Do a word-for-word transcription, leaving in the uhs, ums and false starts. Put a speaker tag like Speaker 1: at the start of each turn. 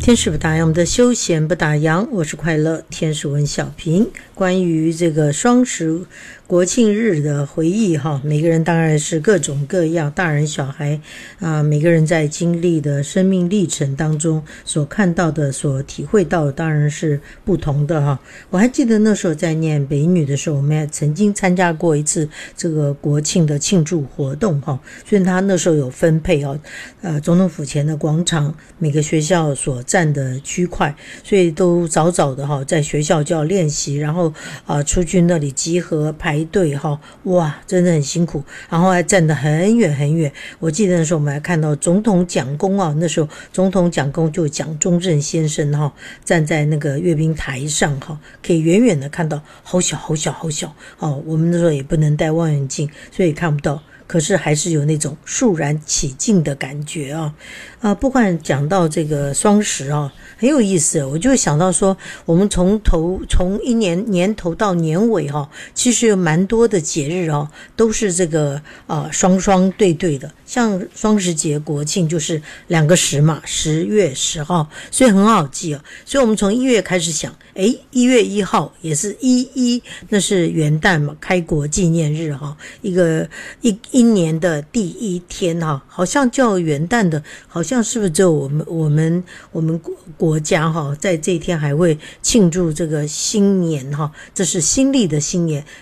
Speaker 1: 天使不打烊，我们的休闲不打烊，我是快乐天使文小平。关于这个双十国庆日的回忆哈，每个人当然是各种各样，大人小孩啊、呃，每个人在经历的生命历程当中所看到的、所体会到的，当然是不同的哈。我还记得那时候在念北女的时候，我们也曾经参加过一次这个国庆的庆祝活动哈。虽然他那时候有分配哦，呃，总统府前的广场，每个学校所占的区块，所以都早早的哈，在学校就要练习，然后啊、呃、出去那里集合排队哈，哇，真的很辛苦，然后还站得很远很远。我记得那时候我们还看到总统蒋公啊，那时候总统蒋公就蒋中正先生哈，站在那个阅兵台上哈，可以远远的看到，好小好小好小哦。我们那时候也不能戴望远镜，所以看不到。可是还是有那种肃然起敬的感觉啊！啊，不管讲到这个双十啊，很有意思，我就会想到说，我们从头从一年年头到年尾哈、啊，其实有蛮多的节日啊，都是这个啊双双对对的。像双十节、国庆就是两个十嘛，十月十号，所以很好记啊。所以我们从一月开始想，诶，一月一号也是一一，那是元旦嘛，开国纪念日哈、啊，一个一。一年的第一天哈，好像叫元旦的，好像是不是只有我们我们我们国家哈，在这一天还会庆祝这个新年哈，这是新历的新年。